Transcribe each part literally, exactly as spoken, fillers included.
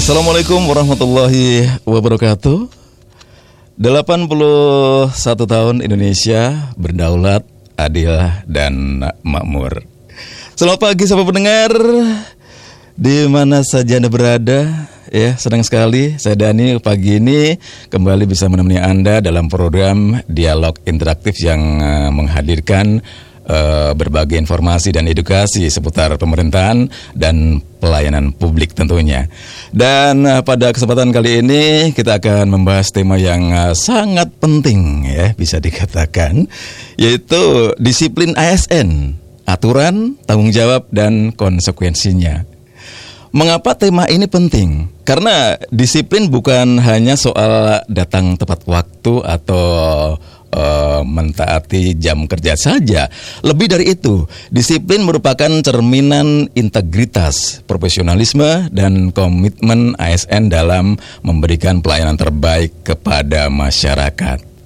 Assalamualaikum warahmatullahi wabarakatuh. delapan puluh satu tahun Indonesia berdaulat, adil, dan makmur. Selamat pagi sahabat pendengar, di mana saja Anda berada. Ya, senang sekali saya Dani pagi ini kembali bisa menemani Anda dalam program dialog interaktif yang uh, menghadirkan uh, berbagai informasi dan edukasi seputar pemerintahan dan pelayanan publik tentunya. Dan uh, pada kesempatan kali ini kita akan membahas tema yang uh, sangat penting ya, bisa dikatakan, yaitu disiplin A S N, aturan, tanggung jawab, dan konsekuensinya. Mengapa tema ini penting? Karena disiplin bukan hanya soal datang tepat waktu atau uh, mentaati jam kerja saja. Lebih dari itu, disiplin merupakan cerminan integritas, profesionalisme, dan komitmen A S N dalam memberikan pelayanan terbaik kepada masyarakat.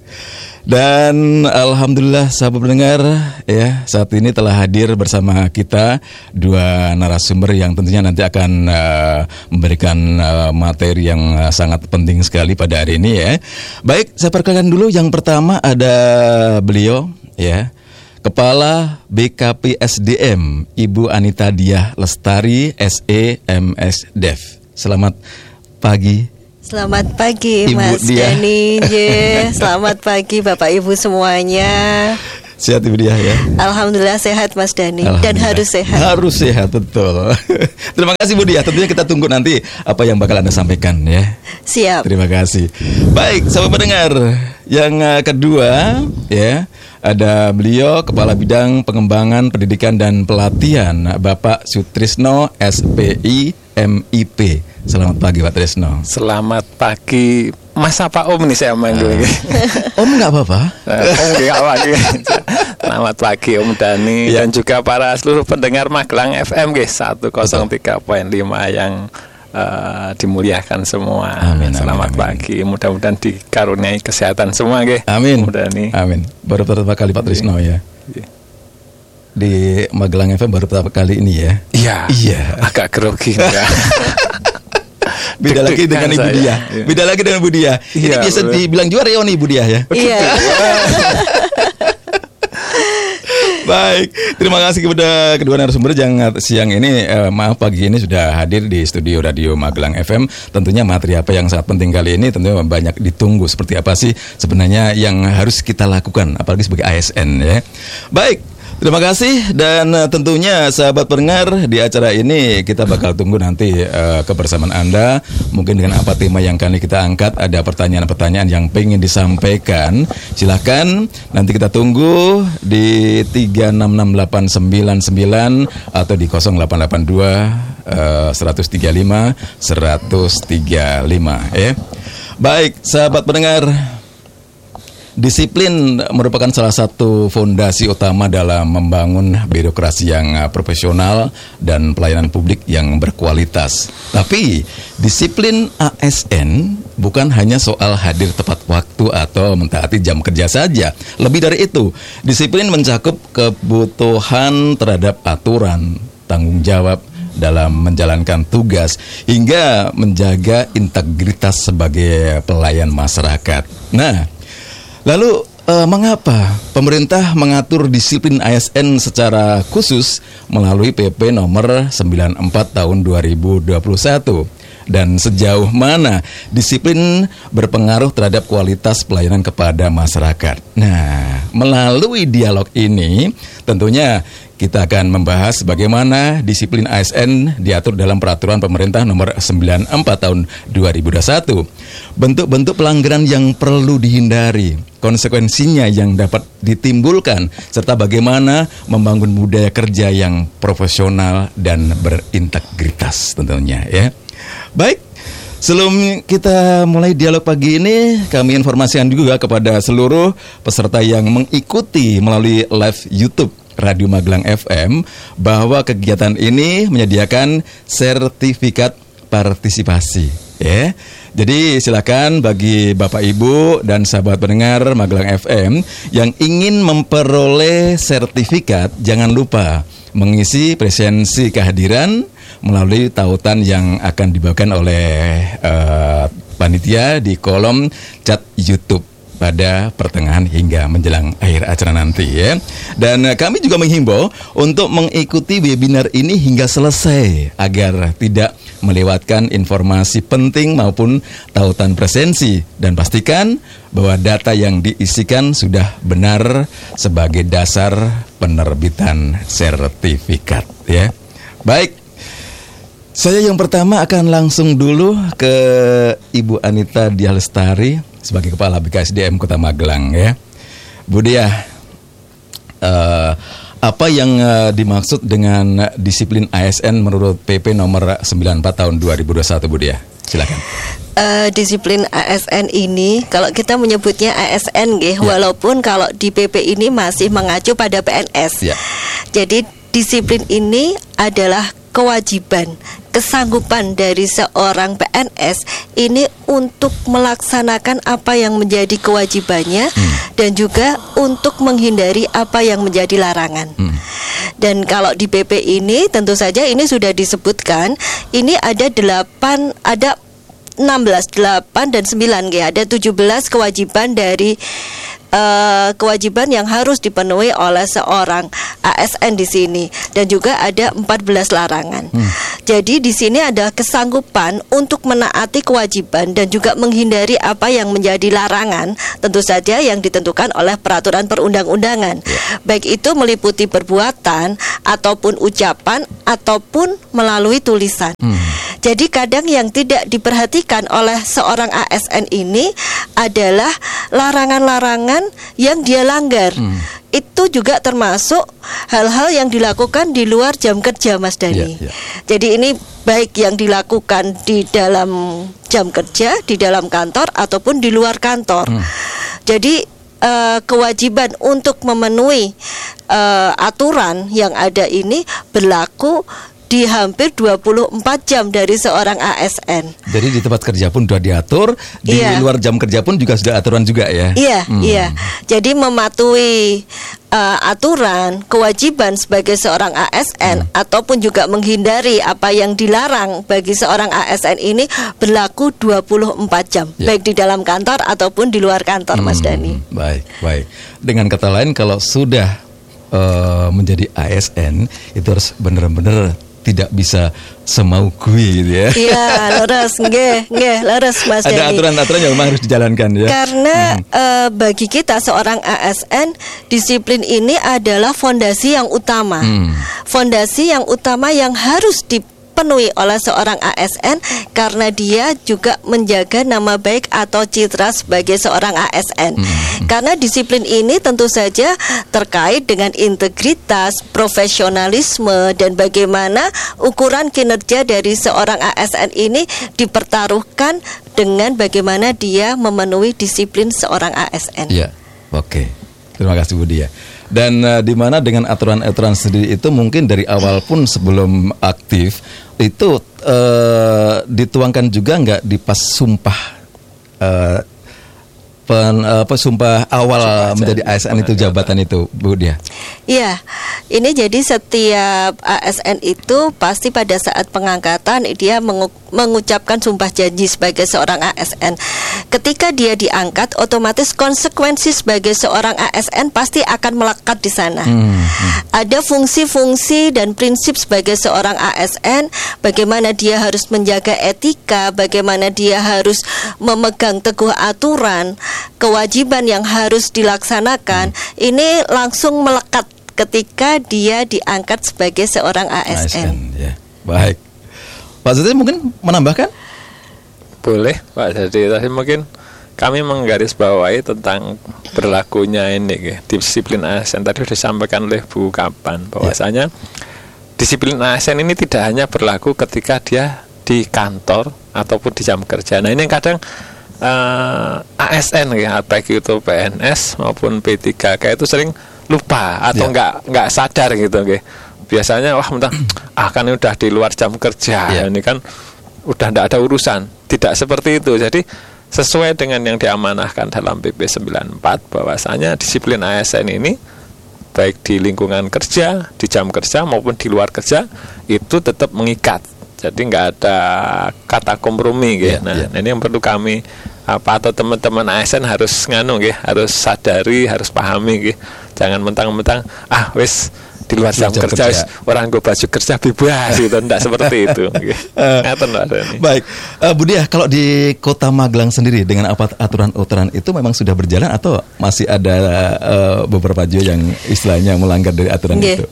Dan alhamdulillah sahabat pendengar, ya, saat ini telah hadir bersama kita dua narasumber yang tentunya nanti akan uh, memberikan uh, materi yang uh, sangat penting sekali pada hari ini ya. Baik, saya perkenalkan dulu. Yang pertama ada beliau ya, Kepala B K P S D M Ibu Anita Diah Lestari S E M S Dev. Selamat pagi. Selamat pagi Ibu Mas Diah. Dani. Selamat pagi Bapak Ibu semuanya. Sehat Ibu Diah ya? Alhamdulillah sehat Mas Dani. Dan harus sehat. Harus sehat, betul. Terima kasih Bu Diah. Tentunya kita tunggu nanti apa yang bakal Anda sampaikan ya. Siap. Terima kasih. Baik, sahabat pendengar, yang uh, kedua ya, ada beliau Kepala Bidang Pengembangan Pendidikan dan Pelatihan Bapak Sutrisno S P I M I P. Selamat pagi Pak Trisno. Selamat pagi. Masa Pak Om nih saya manggil ini. Om nggak apa-apa. Om nggak apa-apa. Selamat pagi Om Dani ya. Dan juga para seluruh pendengar Magelang F M G seratus tiga koma lima yang uh, dimuliakan semua. Amin, Selamat amin, pagi. Amin. Mudah-mudahan dikaruniai kesehatan semua, nggih. Amin. Om Dani. Amin. Baru pertama kali Pak Trisno ya. Ya. Di Magelang F M baru pertama kali ini ya. Iya. Iya. Agak grogi ya. Beda lagi dengan Ibu Diah. Ya. Beda lagi dengan Ibu Diah. Ini ya, biasa bener. Dibilang juara ya Ibu Diah ya. Iya. Baik, terima kasih kepada kedua narasumber yang siang ini, eh, maaf pagi ini sudah hadir di studio Radio Magelang F M. Tentunya materi apa yang sangat penting kali ini tentunya banyak ditunggu. Seperti apa sih sebenarnya yang harus kita lakukan, apalagi sebagai A S N ya. Baik, terima kasih dan uh, tentunya sahabat pendengar, di acara ini kita bakal tunggu nanti uh, kebersamaan Anda. Mungkin dengan apa tema yang kali kita angkat, ada pertanyaan-pertanyaan yang pengen disampaikan, silakan nanti kita tunggu di tiga enam enam delapan sembilan sembilan atau di nol delapan delapan dua satu tiga lima satu tiga lima ya. Baik sahabat pendengar, disiplin merupakan salah satu fondasi utama dalam membangun birokrasi yang profesional dan pelayanan publik yang berkualitas. Tapi disiplin A S N bukan hanya soal hadir tepat waktu atau mentaati jam kerja saja. Lebih dari itu, disiplin mencakup kebutuhan terhadap aturan, tanggung jawab dalam menjalankan tugas, hingga menjaga integritas sebagai pelayan masyarakat. Nah, lalu eh, mengapa pemerintah mengatur disiplin A S N secara khusus melalui P P nomor sembilan puluh empat tahun dua ribu dua puluh satu? Dan sejauh mana disiplin berpengaruh terhadap kualitas pelayanan kepada masyarakat? Nah, melalui dialog ini tentunya kita akan membahas bagaimana disiplin A S N diatur dalam peraturan pemerintah nomor sembilan puluh empat tahun dua ribu dua puluh satu. Bentuk-bentuk pelanggaran yang perlu dihindari, konsekuensinya yang dapat ditimbulkan, serta bagaimana membangun budaya kerja yang profesional dan berintegritas tentunya ya. Baik, sebelum kita mulai dialog pagi ini, kami informasikan juga kepada seluruh peserta yang mengikuti melalui live YouTube Radio Magelang F M bahwa kegiatan ini menyediakan sertifikat partisipasi ya. Jadi silakan bagi Bapak Ibu dan sahabat pendengar Magelang F M yang ingin memperoleh sertifikat, jangan lupa mengisi presensi kehadiran melalui tautan yang akan dibawakan oleh uh, panitia di kolom chat YouTube pada pertengahan hingga menjelang akhir acara nanti ya. Dan uh, kami juga menghimbau untuk mengikuti webinar ini hingga selesai agar tidak melewatkan informasi penting maupun tautan presensi, dan pastikan bahwa data yang diisikan sudah benar sebagai dasar penerbitan sertifikat ya. Baik. Saya yang pertama akan langsung dulu ke Ibu Anita Diah Lestari sebagai Kepala B K S D M Kota Magelang ya. Bu Diah, uh, apa yang uh, dimaksud dengan disiplin A S N menurut P P nomor sembilan puluh empat tahun dua ribu dua puluh satu, Bu Diah? Silakan. Uh, disiplin A S N ini, kalau kita menyebutnya A S N nggih, ya. Walaupun kalau di P P ini masih mengacu pada P N S. Ya. Jadi disiplin ini adalah kewajiban, kesanggupan dari seorang P N S ini untuk melaksanakan apa yang menjadi kewajibannya, hmm. dan juga untuk menghindari apa yang menjadi larangan. Hmm. Dan kalau di P P ini tentu saja ini sudah disebutkan, ini ada delapan, ada enam belas, delapan dan sembilan, ya, ada tujuh belas kewajiban dari Uh, kewajiban yang harus dipenuhi oleh seorang A S N di sini, dan juga ada empat belas larangan. Hmm. Jadi di sini ada kesanggupan untuk menaati kewajiban dan juga menghindari apa yang menjadi larangan, tentu saja yang ditentukan oleh peraturan perundang-undangan. Yeah. Baik itu meliputi perbuatan ataupun ucapan ataupun melalui tulisan. Hmm. Jadi kadang yang tidak diperhatikan oleh seorang A S N ini adalah larangan-larangan yang dia langgar. Hmm. Itu juga termasuk hal-hal yang dilakukan di luar jam kerja, Mas Dani. Yeah, yeah. Jadi ini baik yang dilakukan di dalam jam kerja, di dalam kantor ataupun di luar kantor. Hmm. Jadi uh, kewajiban untuk memenuhi uh, aturan yang ada ini berlaku di hampir dua puluh empat jam dari seorang A S N. Jadi di tempat kerja pun sudah diatur, di iya. luar jam kerja pun juga sudah aturan juga ya. Iya, hmm. iya. Jadi mematuhi uh, aturan, kewajiban sebagai seorang A S N hmm. ataupun juga menghindari apa yang dilarang bagi seorang A S N ini berlaku dua puluh empat jam, ya. Baik di dalam kantor ataupun di luar kantor, hmm. Mas Dani. Baik, baik. Dengan kata lain, kalau sudah uh, menjadi A S N itu harus benar-benar tidak bisa semau gue gitu ya. Iya, leres, nggih, nggih, leres Mas Dani. Ada aturan-aturan yang memang harus dijalankan ya. Karena hmm. uh, bagi kita seorang A S N, disiplin ini adalah fondasi yang utama. Hmm. Fondasi yang utama yang harus di penuhi oleh seorang A S N, karena dia juga menjaga nama baik atau citra sebagai seorang A S N. Hmm. Karena disiplin ini tentu saja terkait dengan integritas, profesionalisme, dan bagaimana ukuran kinerja dari seorang A S N ini dipertaruhkan dengan bagaimana dia memenuhi disiplin seorang A S N. Iya, oke. Terima kasih Bu Diah. Dan uh, di mana dengan aturan-aturan sendiri itu mungkin dari awal pun sebelum aktif itu uh, dituangkan juga nggak di pas sumpah uh, pen, uh, apa sumpah awal sumpah menjadi A S N itu jabatan itu, Bu Diah? Iya, ini jadi setiap A S N itu pasti pada saat pengangkatan dia mengu- mengucapkan sumpah janji sebagai seorang A S N. Ketika dia diangkat, otomatis konsekuensi sebagai seorang A S N pasti akan melekat di sana. Hmm, hmm. Ada fungsi-fungsi dan prinsip sebagai seorang A S N, bagaimana dia harus menjaga etika, bagaimana dia harus memegang teguh aturan, kewajiban yang harus dilaksanakan. Hmm. Ini langsung melekat ketika dia diangkat sebagai seorang A S N. A S N ya. Baik. Pak Zati mungkin menambahkan? Boleh Pak Jadi, tapi mungkin kami menggarisbawahi tentang berlakunya ini ya, disiplin A S N tadi sudah disampaikan oleh Bu Kapan bahwasanya ya. Disiplin A S N ini tidak hanya berlaku ketika dia di kantor ataupun di jam kerja. Nah ini kadang uh, A S N ya, baik itu P N S maupun P tiga K itu sering lupa atau ya. nggak nggak sadar gitu ya. Biasanya wah mentang ah kan ini udah di luar jam kerja ya. Ini kan udah tidak ada urusan. Tidak seperti itu. Jadi sesuai dengan yang diamanahkan dalam P P sembilan puluh empat bahwasanya disiplin A S N ini baik di lingkungan kerja, di jam kerja maupun di luar kerja itu tetap mengikat. Jadi nggak ada kata kompromi gitu. Yeah, nah, yeah. ini yang perlu kami apa atau teman-teman A S N harus nganu gitu, harus sadari, harus pahami gitu. Jangan mentang-mentang ah wis di luar jam, jam kerja, kerja. orang gue baju kerja bebas gitu, tidak seperti itu. uh, Baik, uh, Bu Diah, kalau di Kota Magelang sendiri dengan apa aturan-aturan itu memang sudah berjalan atau masih ada uh, beberapa juga yang istilahnya melanggar dari aturan yeah. itu?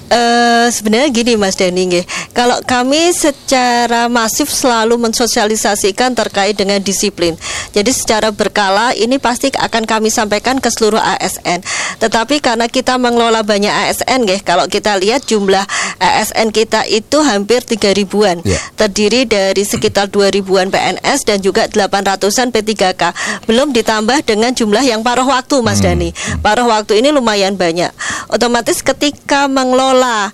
Uh, sebenarnya gini Mas Dani, nggih. Kalau kami secara masif selalu mensosialisasikan terkait dengan disiplin. Jadi secara berkala ini pasti akan kami sampaikan ke seluruh A S N. Tetapi karena kita mengelola banyak A S N, nggih, kalau kita lihat jumlah A S N kita itu hampir tiga ribuan. Yeah. Terdiri dari sekitar dua ribuan P N S dan juga delapan ratusan P tiga K. Belum ditambah dengan jumlah yang paruh waktu Mas hmm. Dani. Paruh waktu ini lumayan banyak. Otomatis ketika mengelola Uh,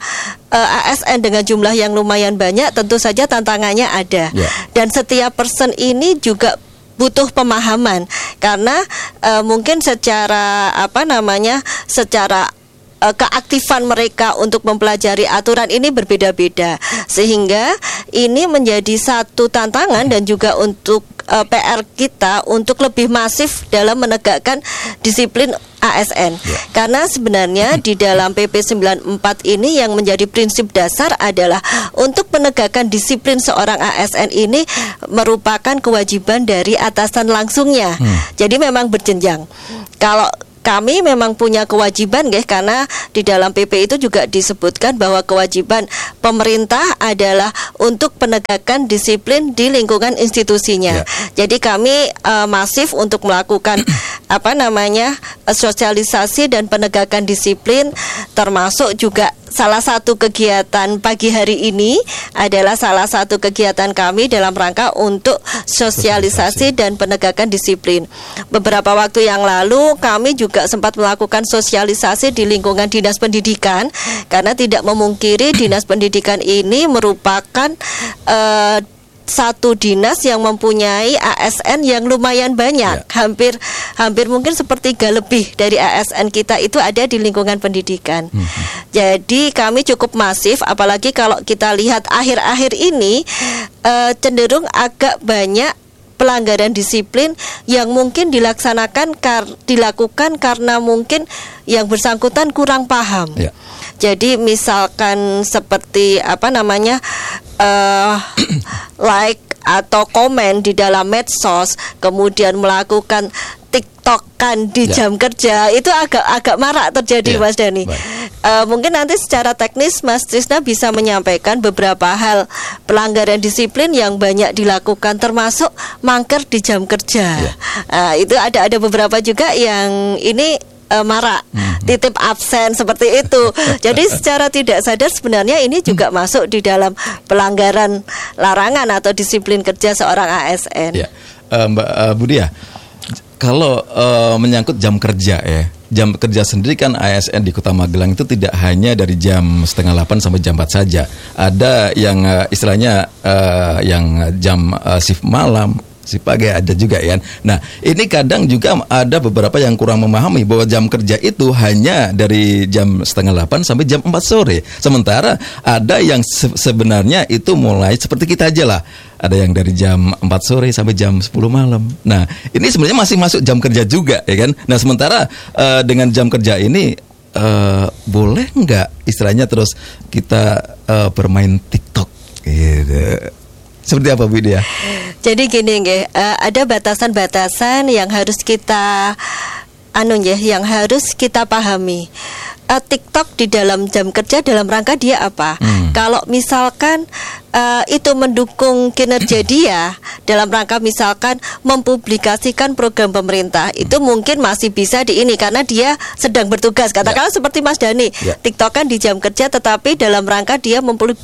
A S N dengan jumlah yang lumayan banyak, tentu saja tantangannya ada. Yeah. Dan setiap person ini juga butuh pemahaman karena uh, mungkin secara apa namanya, secara uh, keaktifan mereka untuk mempelajari aturan ini berbeda-beda, sehingga ini menjadi satu tantangan dan juga untuk uh, P R kita untuk lebih masif dalam menegakkan disiplin A S N. Yeah. Karena sebenarnya di dalam P P sembilan puluh empat ini yang menjadi prinsip dasar adalah untuk penegakan disiplin seorang A S N ini merupakan kewajiban dari atasan langsungnya. Hmm. Jadi memang berjenjang. Kalau kami memang punya kewajiban, guys, karena di dalam P P itu juga disebutkan bahwa kewajiban pemerintah adalah untuk penegakan disiplin di lingkungan institusinya. Yeah. Jadi kami uh, masif untuk melakukan apa namanya sosialisasi dan penegakan disiplin, termasuk juga salah satu kegiatan pagi hari ini adalah salah satu kegiatan kami dalam rangka untuk sosialisasi dan penegakan disiplin. Beberapa waktu yang lalu kami juga sempat melakukan sosialisasi di lingkungan dinas pendidikan, karena tidak memungkiri dinas pendidikan ini merupakan uh, satu dinas yang mempunyai A S N yang lumayan banyak, yeah. hampir hampir mungkin sepertiga lebih dari A S N kita itu ada di lingkungan pendidikan. Mm-hmm. Jadi kami cukup masif, apalagi kalau kita lihat akhir-akhir ini uh, cenderung agak banyak pelanggaran disiplin yang mungkin dilaksanakan kar- dilakukan karena mungkin yang bersangkutan kurang paham. Yeah. Jadi misalkan seperti apa namanya uh, like atau komen di dalam medsos, kemudian melakukan TikTokan di yeah. jam kerja, itu agak agak marak terjadi, yeah. Mas Dani. Uh, mungkin nanti secara teknis Mas Trisna bisa menyampaikan beberapa hal pelanggaran disiplin yang banyak dilakukan, termasuk mangker di jam kerja. Yeah. Uh, itu ada ada beberapa juga yang ini Uh, marak, hmm. titip absen seperti itu. Jadi secara tidak sadar sebenarnya ini juga hmm. masuk di dalam pelanggaran larangan atau disiplin kerja seorang A S N. Ya. Uh, Mbak uh, Bu Diah, kalau uh, menyangkut jam kerja ya, jam kerja sendiri kan A S N di Kota Magelang itu tidak hanya dari jam setengah delapan sampai jam empat saja. Ada yang uh, istilahnya uh, yang jam uh, shift malam, si pagi ada juga ya. Nah, ini kadang juga ada beberapa yang kurang memahami bahwa jam kerja itu hanya dari jam setengah delapan sampai jam empat sore. Sementara ada yang se- sebenarnya itu mulai seperti kita aja lah. Ada yang dari jam empat sore sampai jam sepuluh malam. Nah, ini sebenarnya masih masuk jam kerja juga ya kan. Nah, sementara uh, dengan jam kerja ini uh, boleh nggak istilahnya terus kita uh, bermain TikTok gitu. Seperti apa Bu Diah? Jadi gini nggih, uh, ada batasan-batasan yang harus kita anu nggih, yang harus kita pahami. Uh, TikTok di dalam jam kerja dalam rangka dia apa? Hmm. Kalau misalkan uh, itu mendukung kinerja dia dalam rangka misalkan mempublikasikan program pemerintah, hmm. itu mungkin masih bisa di ini karena dia sedang bertugas. Katakanlah ya. Seperti Mas Dani, ya. TikTok kan di jam kerja tetapi dalam rangka dia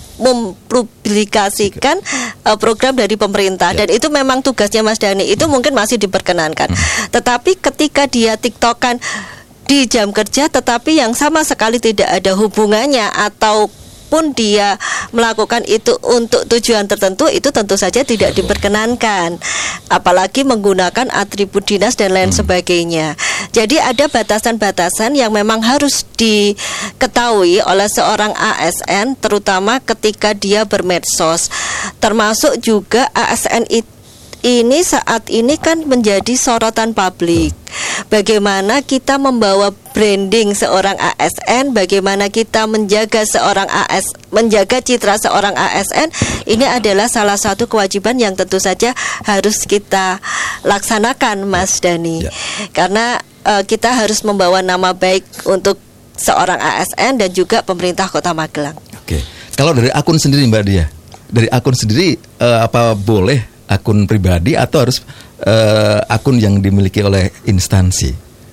mempublikasikan uh, program dari pemerintah ya. Dan itu memang tugasnya Mas Dani. Itu hmm. mungkin masih diperkenankan. Hmm. Tetapi ketika dia TikTok kan di jam kerja tetapi yang sama sekali tidak ada hubungannya ataupun dia melakukan itu untuk tujuan tertentu, itu tentu saja tidak diperkenankan, apalagi menggunakan atribut dinas dan lain hmm. sebagainya. Jadi ada batasan-batasan yang memang harus diketahui oleh seorang A S N, terutama ketika dia bermedsos. Termasuk juga A S N itu ini saat ini kan menjadi sorotan publik. Bagaimana kita membawa branding seorang A S N, bagaimana kita menjaga seorang A S menjaga citra seorang A S N, ini adalah salah satu kewajiban yang tentu saja harus kita laksanakan, Mas Dani. Ya. Karena uh, kita harus membawa nama baik untuk seorang A S N dan juga pemerintah Kota Magelang. Oke. Kalau dari akun sendiri Mbak Dia, dari akun sendiri uh, apa boleh akun pribadi atau harus uh, akun yang dimiliki oleh instansi?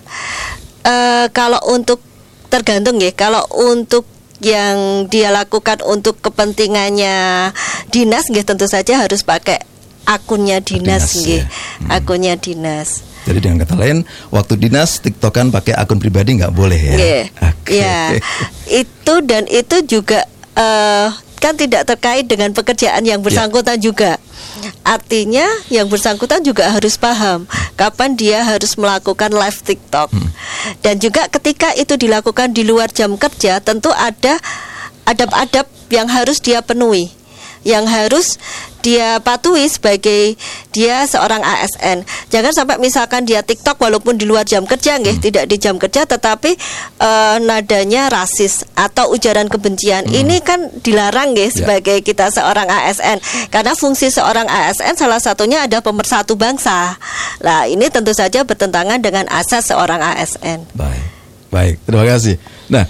Uh, kalau untuk tergantung ya. Kalau untuk yang dia lakukan untuk kepentingannya dinas, nggih, tentu saja harus pakai akunnya dinas, dinas nggih, ya. hmm. akunnya dinas. Jadi dengan kata lain, waktu dinas TikTokan pakai akun pribadi nggak boleh ya? Yeah. Okay. Ya, itu dan itu juga uh, kan tidak terkait dengan pekerjaan yang bersangkutan yeah. juga. Artinya yang bersangkutan juga harus paham kapan dia harus melakukan live TikTok. hmm. Dan juga ketika itu dilakukan di luar jam kerja, tentu ada adab-adab yang harus dia penuhi, yang harus dia patuhi sebagai dia seorang A S N. Jangan sampai misalkan dia TikTok walaupun di luar jam kerja, nggih, hmm. tidak di jam kerja, tetapi uh, nadanya rasis atau ujaran kebencian. Hmm. Ini kan dilarang, nggih, yeah. sebagai kita seorang A S N. Karena fungsi seorang A S N salah satunya ada pemersatu bangsa. Nah, ini tentu saja bertentangan dengan asas seorang A S N. Baik, baik, terima kasih. Nah,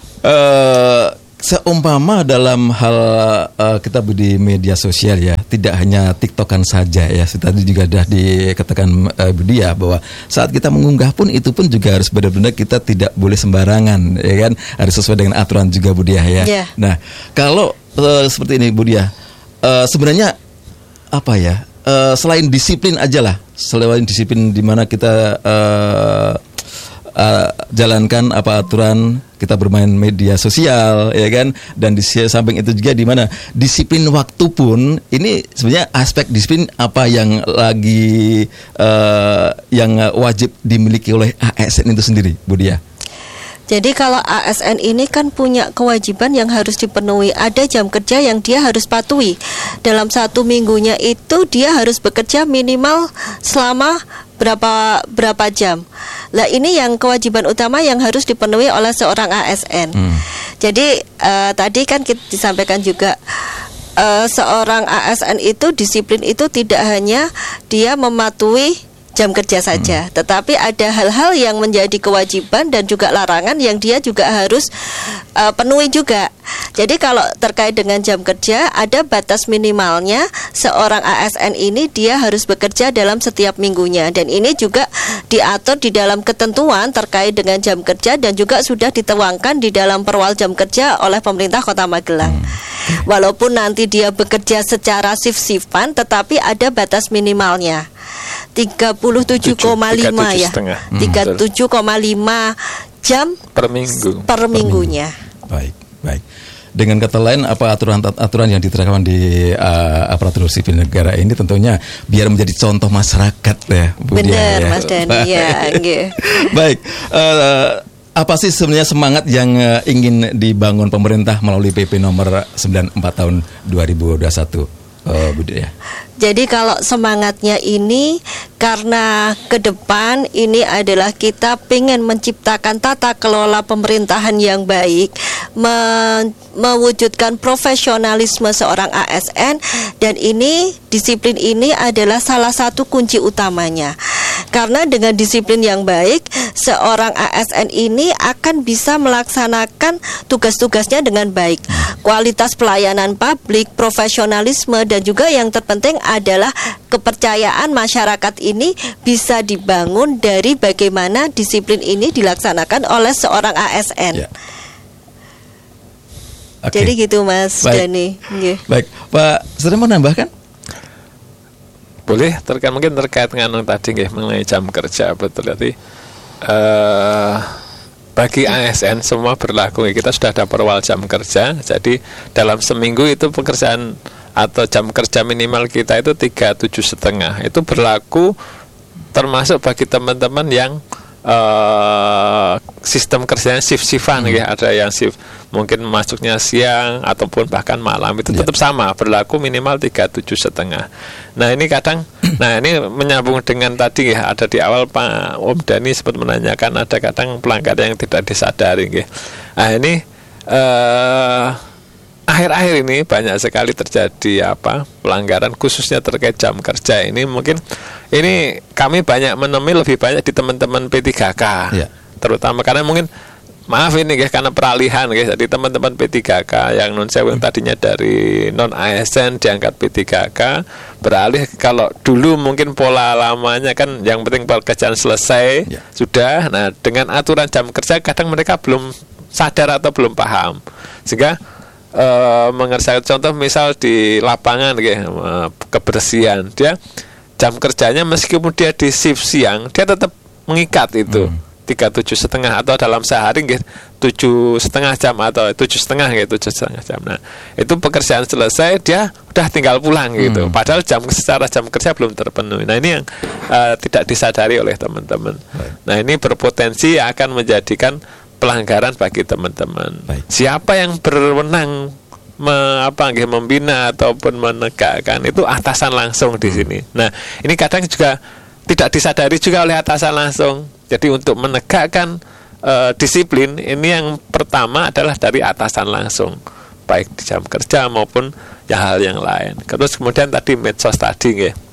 uh, seumpama dalam hal uh, kita di media sosial ya, tidak hanya TikTokan saja ya. Tadi juga sudah dikatakan uh, Bu Dia bahwa saat kita mengunggah pun itu pun juga harus benar-benar kita tidak boleh sembarangan, ya kan? Harus sesuai dengan aturan juga Bu Dia ya. Yeah. Nah, kalau uh, seperti ini Bu Dia, uh, sebenarnya apa ya? Uh, selain disiplin aja lah, selain disiplin di mana kita uh, uh, jalankan apa aturan kita bermain media sosial, ya kan, dan di samping itu juga di mana disiplin waktu pun ini sebenarnya aspek disiplin apa yang lagi uh, yang wajib dimiliki oleh A S N itu sendiri, Bu Dia. Jadi kalau A S N ini kan punya kewajiban yang harus dipenuhi. Ada jam kerja yang dia harus patuhi. Dalam satu minggunya itu dia harus bekerja minimal selama berapa berapa jam. Lah ini yang kewajiban utama yang harus dipenuhi oleh seorang A S N. Hmm. Jadi uh, tadi kan kita disampaikan juga uh, seorang A S N itu disiplin itu tidak hanya dia mematuhi jam kerja saja, hmm. tetapi ada hal-hal yang menjadi kewajiban dan juga larangan yang dia juga harus uh, penuhi juga. Jadi kalau terkait dengan jam kerja, ada batas minimalnya seorang A S N ini dia harus bekerja dalam setiap minggunya, dan ini juga diatur di dalam ketentuan terkait dengan jam kerja dan juga sudah dituangkan di dalam perwal jam kerja oleh pemerintah Kota Magelang. hmm. Walaupun nanti dia bekerja secara shift-shiftan, tetapi ada batas minimalnya tiga puluh tujuh koma lima ya, tiga puluh tujuh koma lima jam per minggu per minggunya. Baik, baik. Dengan kata lain, apa aturan-aturan yang diterapkan di uh, aparatur sipil negara ini tentunya biar menjadi contoh masyarakat ya, Bu Dia. Benar, ya. Mas Dani ya. Baik, uh, apa sih sebenarnya semangat yang uh, ingin dibangun pemerintah melalui P P nomor sembilan puluh empat tahun dua ribu dua puluh satu, uh, Bu Dia? Jadi kalau semangatnya ini karena ke depan ini adalah kita pengen menciptakan tata kelola pemerintahan yang baik, me- mewujudkan profesionalisme seorang A S N, dan ini disiplin ini adalah salah satu kunci utamanya. Karena dengan disiplin yang baik, seorang A S N ini akan bisa melaksanakan tugas-tugasnya dengan baik. Kualitas pelayanan publik, profesionalisme, dan juga yang terpenting adalah kepercayaan masyarakat ini bisa dibangun dari bagaimana disiplin ini dilaksanakan oleh seorang A S N. Ya. Okay. Jadi gitu, Mas Dani. Yeah. Baik, Pak Sri mau nambahkan? Boleh, terkait mungkin terkait dengan yang tadi nggih mengenai jam kerja, betul tadi. Uh, bagi A S N semua berlaku. Kita sudah ada perwal jam kerja. Jadi dalam seminggu itu pekerjaan atau jam kerja minimal kita itu tiga puluh tujuh setengah. Itu berlaku termasuk bagi teman-teman yang uh, sistem kerjanya shift-shiftan hmm. ya, ada yang shift mungkin masuknya siang ataupun bahkan malam, itu tetap yeah. sama berlaku minimal tiga puluh tujuh setengah. Nah ini kadang nah ini menyambung dengan tadi ya, ada di awal Pak Om Dhani sempat menanyakan ada kadang pelanggaran yang tidak disadari ya. Nah ini uh, akhir-akhir ini banyak sekali terjadi apa pelanggaran khususnya terkait jam kerja. Ini mungkin ini kami banyak menemui lebih banyak di teman-teman P tiga K yeah. terutama karena mungkin maaf ini guys karena peralihan guys, jadi teman-teman P tiga K yang non sewu yang tadinya dari non A S N diangkat P tiga K beralih. Kalau dulu mungkin pola lamanya kan yang penting pekerjaan selesai yeah. sudah. Nah dengan aturan jam kerja kadang mereka belum sadar atau belum paham sehingga uh, mengerjakan contoh misal di lapangan guys, uh, kebersihan dia jam kerjanya meskipun dia di shift siang dia tetap mengikat itu hmm. tiga tujuh setengah atau dalam sehari gitu tujuh setengah jam atau tujuh setengah gitu tujuh setengah jam. Nah itu pekerjaan selesai dia udah tinggal pulang gitu. Hmm. Padahal jam secara jam kerja belum terpenuhi. Nah ini yang uh, tidak disadari oleh teman-teman. Baik. Nah ini berpotensi akan menjadikan pelanggaran bagi teman-teman. Baik. Siapa yang berwenang me, apa nggih membina ataupun menegakkan itu atasan langsung di sini. Nah ini kadang juga tidak disadari juga oleh atasan langsung. Jadi untuk menegakkan uh, disiplin ini yang pertama adalah dari atasan langsung, baik di jam kerja maupun ya hal yang lain. Terus kemudian tadi medsos tadi ya.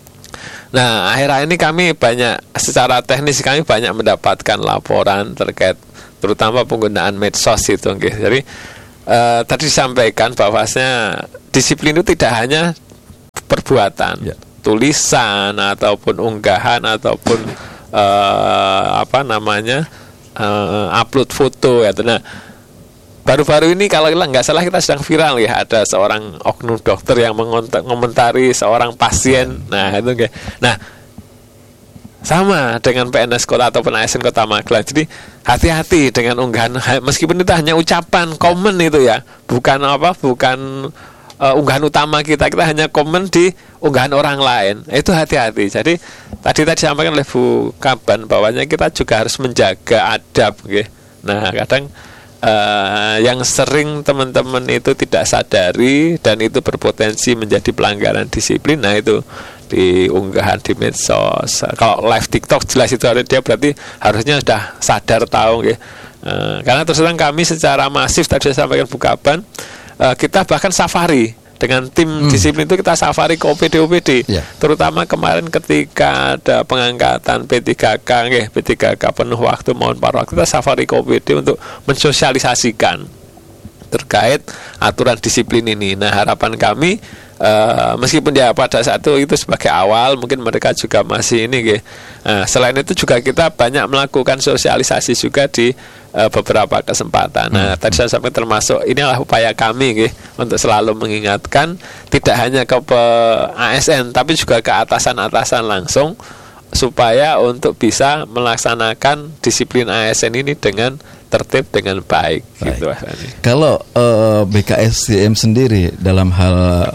Nah akhir-akhir ini kami banyak secara teknis kami banyak mendapatkan laporan terkait terutama penggunaan medsos itu. Jadi uh, tadi disampaikan bahwasanya disiplin itu tidak hanya perbuatan, ya. tulisan ataupun unggahan ataupun Uh, apa namanya uh, upload foto ya. Nah baru-baru ini kalau nggak salah kita sedang viral ya, ada seorang oknum dokter yang mengomentari seorang pasien. Nah itu kayak nah sama dengan P N S Kota ataupun A S N Kota Magelang. Jadi hati-hati dengan unggahan meskipun itu hanya ucapan komen itu ya, bukan apa bukan Uh, unggahan utama kita, kita hanya komen di unggahan orang lain. Itu hati-hati. Jadi tadi tadi disampaikan oleh Bu Kaban bahwanya kita juga harus menjaga adab, okay? Nah kadang uh, yang sering teman-teman itu tidak sadari dan itu berpotensi menjadi pelanggaran disiplin. Nah itu di unggahan di medsos. Kalau live TikTok jelas itu ada dia berarti harusnya sudah sadar tahu, okay? uh, karena terus terang kami secara masif tadi saya sampaikan Bu Kaban. Uh, kita bahkan safari dengan tim hmm. disiplin itu kita safari ke O P D O P D yeah. terutama kemarin ketika ada pengangkatan P tiga K nggih, P tiga K penuh waktu mohon paruh waktu, kita safari ke O P D untuk mensosialisasikan terkait aturan disiplin ini. Nah harapan kami uh, meskipun ya pada saat itu itu sebagai awal mungkin mereka juga masih ini nggih. Nah, selain itu juga kita banyak melakukan sosialisasi juga di uh, beberapa kesempatan. Nah, hmm. tadi saya sampaikan termasuk inilah upaya kami nggih, untuk selalu mengingatkan tidak hanya ke A S N tapi juga ke atasan-atasan langsung supaya untuk bisa melaksanakan disiplin A S N ini dengan tertib dengan baik, baik. Gitu. Kalau uh, B K S D M sendiri dalam hal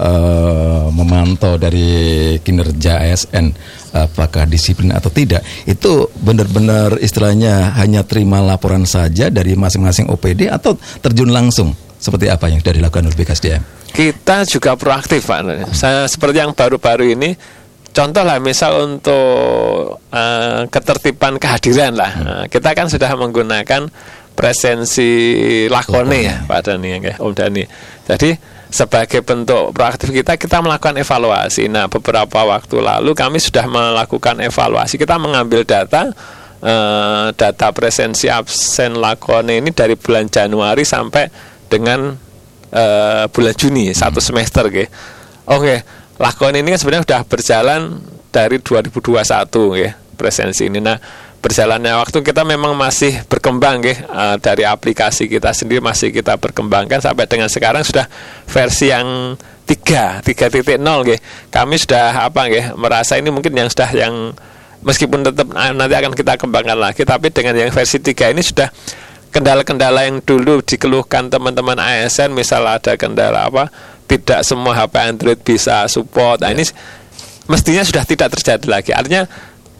uh, memantau dari kinerja A S N apakah disiplin atau tidak, itu benar-benar istilahnya hanya terima laporan saja dari masing-masing O P D atau terjun langsung? Seperti apa yang sudah dilakukan oleh B K S D M? Kita juga proaktif Pak. Saya seperti yang baru-baru ini, contoh lah misal untuk uh, ketertiban kehadiran lah, hmm. uh, kita kan sudah menggunakan presensi lakone ya Pak Dhani ya, Om Dhani. Jadi sebagai bentuk proaktif kita, kita melakukan evaluasi. Nah beberapa waktu lalu kami sudah melakukan evaluasi. Kita mengambil data uh, data presensi absen lakone ini dari bulan Januari sampai dengan uh, bulan Juni, satu semester gitu. Oke, lakone ini kan sebenarnya sudah berjalan dari dua ribu dua puluh satu ya, presensi ini. Nah berjalannya waktu kita memang masih berkembang ya, uh, dari aplikasi kita sendiri masih kita berkembangkan sampai dengan sekarang sudah versi yang tiga titik nol ya. Kami sudah apa ya, merasa ini mungkin yang sudah yang meskipun tetap nanti akan kita kembangkan lagi, tapi dengan yang versi tiga ini sudah kendala-kendala yang dulu dikeluhkan teman-teman A S N, misal ada kendala apa, tidak semua H P Android bisa support. Nah ini mestinya sudah tidak terjadi lagi. Artinya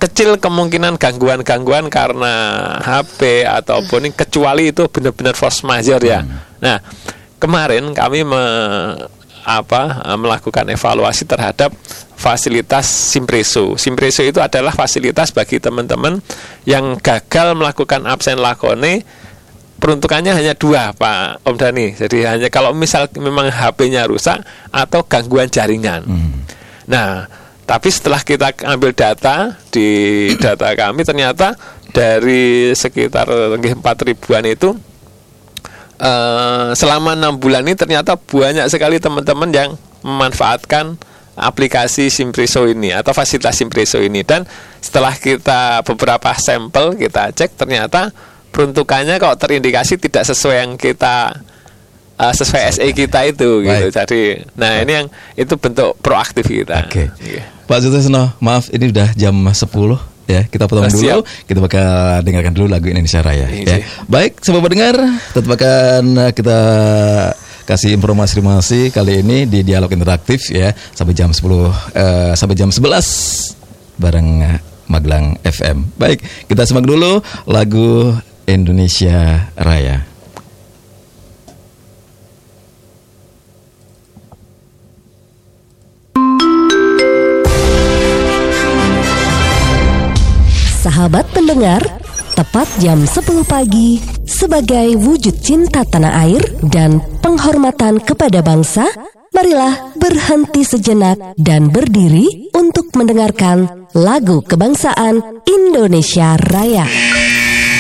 kecil kemungkinan gangguan-gangguan karena H P ataupun ini, kecuali itu benar-benar force majeure ya. Nah, kemarin kami me, apa melakukan evaluasi terhadap fasilitas Simpreso. Simpreso itu adalah fasilitas bagi teman-teman yang gagal melakukan absen lakone. Peruntukannya hanya dua, Pak Om Dhani. Jadi hanya kalau misal memang H P-nya rusak atau gangguan jaringan. Hmm. Nah, tapi setelah kita ambil data di data kami ternyata dari sekitar empat ribuan itu uh, selama enam bulan ini ternyata banyak sekali teman-teman yang memanfaatkan aplikasi Simpreso ini atau fasilitas Simpreso ini. Dan setelah kita beberapa sampel kita cek ternyata peruntukannya kok terindikasi tidak sesuai yang kita uh, sesuai S E kita itu gitu. Jadi nah ini yang itu bentuk proaktif kita. Oke. Okay. Pak Sutrisno, maaf ini udah jam sepuluh ya. Kita potong dulu. Kita bakal dengarkan dulu lagu Indonesia Raya ya. Baik, sobat pendengar, tetap akan kita kasih informasi-informasi kali ini di dialog interaktif ya sampai jam sepuluh uh, sampai jam sebelas bareng Magelang F M. Baik, kita simak dulu lagu Indonesia Raya. Sahabat pendengar, tepat jam sepuluh pagi, sebagai wujud cinta tanah air dan penghormatan kepada bangsa, marilah berhenti sejenak dan berdiri untuk mendengarkan lagu kebangsaan Indonesia Raya.